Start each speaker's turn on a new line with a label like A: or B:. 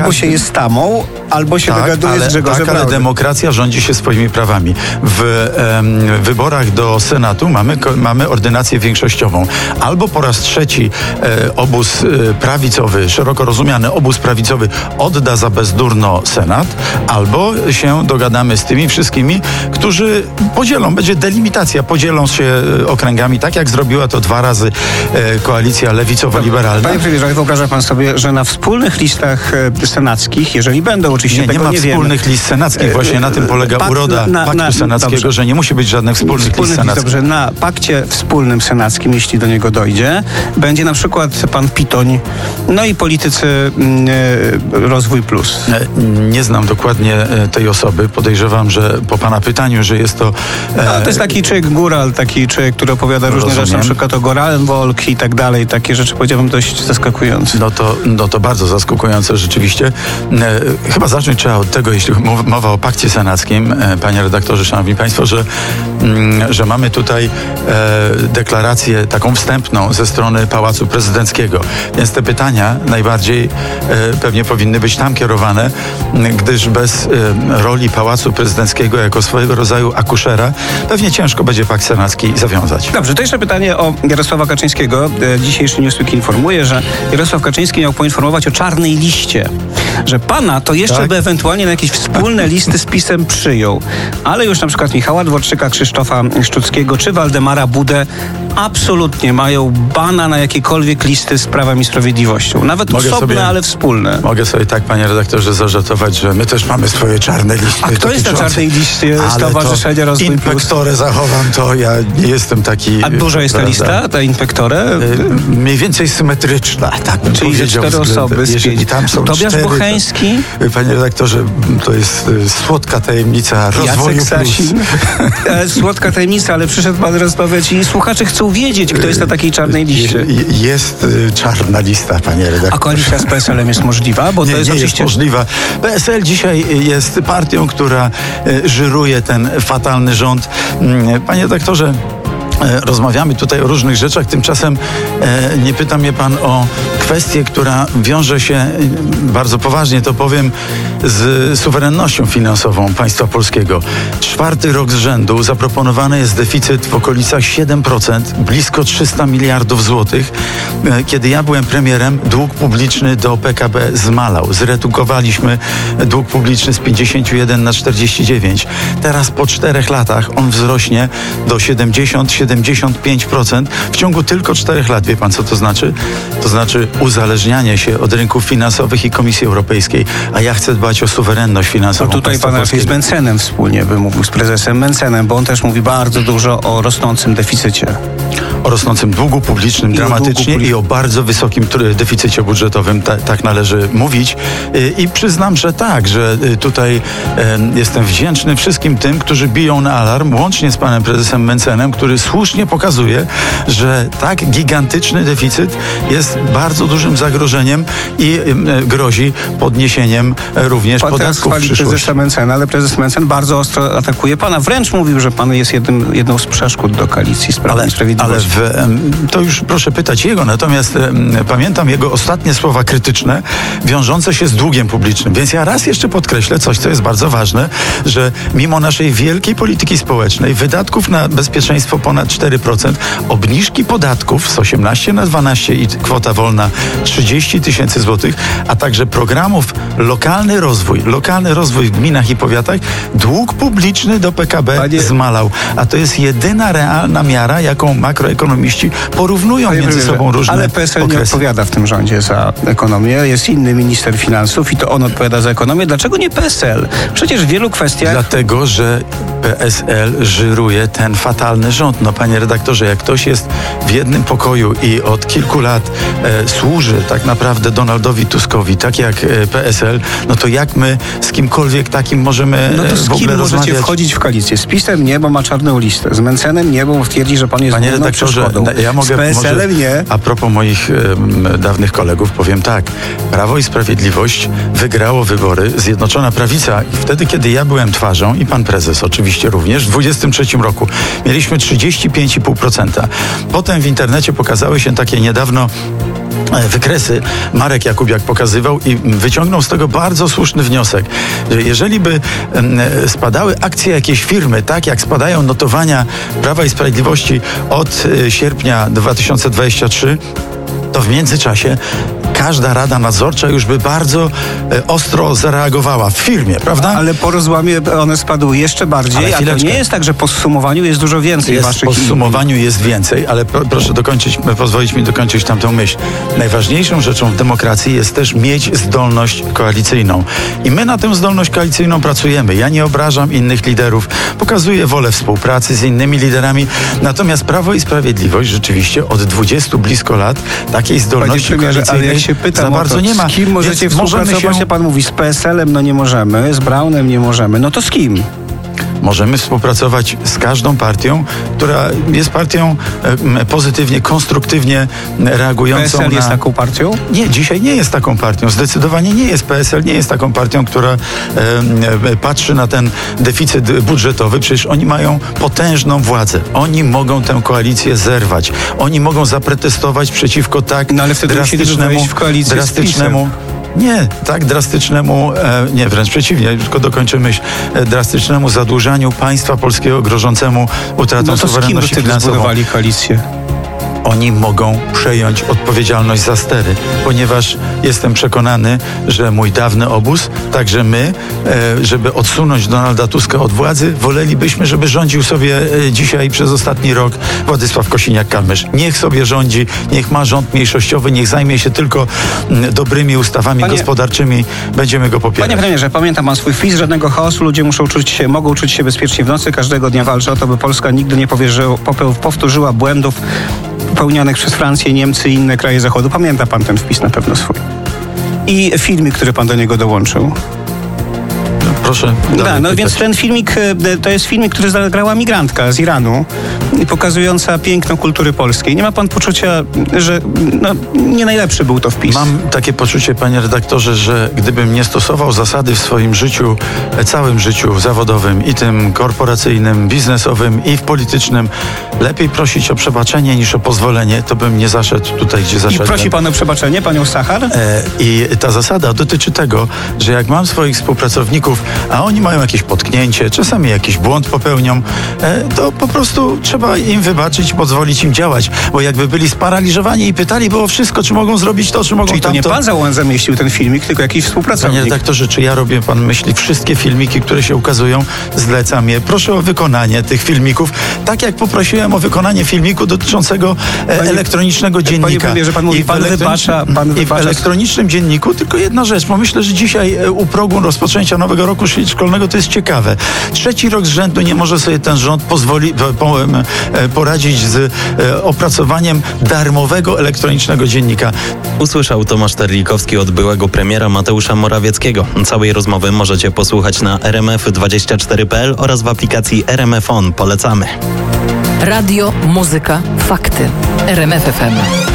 A: albo się jest tamą, albo się dogaduje z Grzegorzem
B: Tak, ale
A: Braunem.
B: demokracja rządzi się swoimi prawami. W wyborach do Senatu mamy ordynację większościową. Albo po raz trzeci obóz prawicowy, szeroko rozumiany obóz prawicowy odda za bezdurno Senat, albo się dogadamy z tymi wszystkimi, którzy będzie delimitacja, podzielą się okręgami, tak jak zrobiła to 2 razy koalicja lewicowo-liberalna.
A: Panie premierze, wyobraża pan sobie, że na wspólnych listach senackich, jeżeli będą oczywiście,
B: nie ma wspólnych list senackich, właśnie na tym polega uroda paktu senackiego, dobrze, że nie musi być żadnych wspólnych list senackich.
A: Dobrze, na pakcie wspólnym senackim, jeśli do niego dojdzie, będzie na przykład pan Pitoń, no i politycy Rozwój Plus.
B: Nie znam dokładnie tej osoby. Podejrzewam, że po pana pytaniu, że jest to...
A: to jest taki człowiek góral, taki człowiek, który opowiada różne rzeczy, na przykład o Goralem-Wolk i tak dalej. Takie rzeczy, powiedziałbym, dość zaskakujące.
B: No to bardzo zaskakujące rzeczywiście. Chyba zacząć trzeba od tego, jeśli mowa o pakcie senackim, panie redaktorze, szanowni państwo, że mamy tutaj deklarację taką wstępną ze strony Pałacu Prezydenckiego. Więc te pytania najbardziej pewnie powinny być tam kierowane, gdyż bez roli Pałacu Prezydenckiego jako swojego rodzaju akuszera pewnie ciężko będzie pakt senacki zawiązać.
A: Dobrze, to jeszcze pytanie o Jarosława Kaczyńskiego. Dzisiejszy Newsweek informuje, że Jarosław Kaczyński miał poinformować o czarnej liście, że pana to jeszcze by ewentualnie na jakieś wspólne listy z PiS-em przyjął. Ale już na przykład Michała Dworczyka, Krzysztofa Szczuckiego czy Waldemara Budę absolutnie mają bana na jakiekolwiek listy z Prawem i Sprawiedliwością. Nawet osobne, ale wspólne.
B: Mogę sobie tak, panie redaktorze, zażartować, że my też mamy swoje czarne listy.
A: A kto jest na czarnej liście Stowarzyszenia Rozwój Plus?
B: Inpektorę zachowam, to ja nie jestem taki...
A: A duża jest ta lista, ta inspektorę?
B: Mniej więcej symetryczna, tak bym
A: czyli
B: powiedział.
A: 4 osoby.
B: Jeżeli tam są
A: Tobiasz
B: 4,
A: Bocheński?
B: Panie redaktorze, to jest słodka tajemnica Rozwoju Plus.
A: Słodka tajemnica, ale przyszedł pan rozmawiać i słuchacze chcą wiedzieć, kto jest na takiej czarnej liście.
B: Jest czarna lista, panie redaktorze.
A: A koalicja z PSL-em jest możliwa? Bo to jest
B: nie
A: oczywiście...
B: jest możliwa. PSL dzisiaj jest partią, która żyruje ten fatalny rząd. Panie redaktorze, rozmawiamy tutaj o różnych rzeczach, tymczasem nie pyta mnie pan o kwestię, która wiąże się, bardzo poważnie to powiem, z suwerennością finansową państwa polskiego. 4. rok z rzędu zaproponowany jest deficyt w okolicach 7%, blisko 300 miliardów złotych. Kiedy ja byłem premierem, dług publiczny do PKB zmalał. Zredukowaliśmy dług publiczny z 51 na 49. Teraz po 4 latach on wzrośnie do 75% w ciągu tylko 4 lat. Wie pan, co to znaczy? To znaczy uzależnianie się od rynków finansowych i Komisji Europejskiej, a ja chcę dbać o suwerenność finansową.
A: Tutaj pan raczej z Mencenem wspólnie by mówił, z prezesem Mencenem, bo on też mówi bardzo dużo o rosnącym deficycie.
B: O rosnącym długu publicznym dramatycznie i o bardzo wysokim deficycie budżetowym, tak należy mówić. I przyznam, że tak, że tutaj jestem wdzięczny wszystkim tym, którzy biją na alarm, łącznie z panem prezesem Mencenem, który słusznie pokazuje, że tak gigantyczny deficyt jest bardzo dużym zagrożeniem i grozi podniesieniem również podatków w przyszłości.
A: Prezesa Mencena, ale prezes Mencen bardzo ostro atakuje pana. Wręcz mówił, że pan jest jedną z przeszkód do koalicji z Prawem i Sprawiedliwością.
B: Ale to już proszę pytać jego. Natomiast pamiętam jego ostatnie słowa krytyczne wiążące się z długiem publicznym. Więc ja raz jeszcze podkreślę coś, co jest bardzo ważne, że mimo naszej wielkiej polityki społecznej, wydatków na bezpieczeństwo ponad 4%, obniżki podatków z 18 na 12 i kwota wolna 30 000 złotych, a także programów lokalny rozwój w gminach i powiatach, dług publiczny do PKB zmalał. A to jest jedyna realna miara, jaką makroekonomiści porównują między sobą różne
A: ale PSL
B: okresy.
A: nie odpowiada w tym rządzie za ekonomię. Jest inny minister finansów i to on odpowiada za ekonomię. Dlaczego nie PSL? Przecież w wielu kwestiach...
B: Dlatego, że PSL żyruje ten fatalny rząd. No panie redaktorze, jak ktoś jest w jednym pokoju i od kilku lat służy tak naprawdę Donaldowi Tuskowi, tak jak PSL, no to jak my z kimkolwiek takim możemy
A: no to z
B: w ogóle
A: kim
B: rozmawiać?
A: możecie wchodzić w koalicję? Z PiS-em nie, bo ma czarną listę. Z Mencenem nie, bo twierdzi, że pan jest
B: Panie redaktorze, ja mogę,
A: z PSL-em nie.
B: A propos moich dawnych kolegów powiem tak. Prawo i Sprawiedliwość wygrało wybory, Zjednoczona Prawica i wtedy, kiedy ja byłem twarzą i pan prezes oczywiście również, w 23 roku mieliśmy 35,5%. Potem w internecie pokazały się takie niedawno wykresy Marek Jakubiak pokazywał i wyciągnął z tego bardzo słuszny wniosek, że jeżeli by spadały akcje jakiejś firmy, tak jak spadają notowania Prawa i Sprawiedliwości od sierpnia 2023, to w międzyczasie każda rada nadzorcza już by bardzo ostro zareagowała w firmie, prawda?
A: Ale po rozłamie one spadły jeszcze bardziej, a to nie jest tak, że po zsumowaniu jest dużo więcej waszych...
B: Po zsumowaniu jest więcej, ale proszę pozwolić mi dokończyć tamtą myśl. Najważniejszą rzeczą w demokracji jest też mieć zdolność koalicyjną. I my na tę zdolność koalicyjną pracujemy. Ja nie obrażam innych liderów, pokazuję wolę współpracy z innymi liderami, natomiast Prawo i Sprawiedliwość rzeczywiście od 20 blisko lat takiej zdolności koalicyjnej
A: się pytam
B: za bardzo nie ma.
A: Z kim możecie współpracować? Pan mówi, z PSL-em no nie możemy, z Braunem nie możemy. No to z kim?
B: Możemy współpracować z każdą partią, która jest partią pozytywnie, konstruktywnie reagującą
A: PSL jest taką partią?
B: Nie, dzisiaj nie jest taką partią. Zdecydowanie nie jest. PSL nie jest taką partią, która patrzy na ten deficyt budżetowy. Przecież oni mają potężną władzę. Oni mogą tę koalicję zerwać. Oni mogą zaprotestować przeciwko tak
A: no ale wtedy
B: drastycznemu nie, tak drastycznemu, nie, wręcz przeciwnie, tylko dokończę myśl, drastycznemu zadłużaniu państwa polskiego grożącemu utratą suwerenności finansową.
A: No to z kim zbudowali koalicję?
B: Oni mogą przejąć odpowiedzialność za stery, ponieważ jestem przekonany, że mój dawny obóz, także my, żeby odsunąć Donalda Tuska od władzy, wolelibyśmy, żeby rządził sobie dzisiaj przez ostatni rok Władysław Kosiniak-Kamysz. Niech sobie rządzi, niech ma rząd mniejszościowy, niech zajmie się tylko dobrymi ustawami gospodarczymi, będziemy go popierać.
A: Panie premierze, pamiętam pan swój wpis, żadnego chaosu, ludzie mogą czuć się bezpiecznie w nocy, każdego dnia walczę o to, by Polska nigdy nie powtórzyła błędów popełnianych przez Francję, Niemcy i inne kraje Zachodu. Pamięta pan ten wpis na pewno swój. I filmik, który pan do niego dołączył.
B: Proszę.
A: No więc ten filmik, to jest filmik, który zagrała migrantka z Iranu, pokazująca piękno kultury polskiej. Nie ma pan poczucia, że nie najlepszy był to wpis?
B: Mam takie poczucie, panie redaktorze, że gdybym nie stosował zasady w swoim życiu, całym życiu zawodowym i tym korporacyjnym, biznesowym i w politycznym, lepiej prosić o przebaczenie niż o pozwolenie, to bym nie zaszedł tutaj, gdzie zaszedłem.
A: I prosi pan o przebaczenie, panią Sachar?
B: I ta zasada dotyczy tego, że jak mam swoich współpracowników, a oni mają jakieś potknięcie, czasami jakiś błąd popełnią, to po prostu trzeba im wybaczyć, pozwolić im działać. Bo jakby byli sparaliżowani i pytali było wszystko, czy mogą zrobić to, czy mogą
A: Czyli to nie pan zamieścił ten filmik, tylko jakiś współpracownik.
B: Panie redaktorze, czy ja robię, pan myśli, wszystkie filmiki, które się ukazują, zlecam je. Proszę o wykonanie tych filmików, tak jak poprosiłem o wykonanie filmiku dotyczącego elektronicznego dziennika.
A: Panie premierze, pan mówi, pan wybacza.
B: I w elektronicznym dzienniku tylko jedna rzecz, bo myślę, że dzisiaj u progu rozpoczęcia nowego roku szkolnego to jest ciekawe. 3. rok z rzędu nie może sobie ten rząd poradzić z opracowaniem darmowego elektronicznego dziennika.
C: Usłyszał Tomasz Terlikowski od byłego premiera Mateusza Morawieckiego. Całej rozmowy możecie posłuchać na rmf24.pl oraz w aplikacji RMF On. Polecamy.
D: Radio, muzyka, fakty. RMF FM.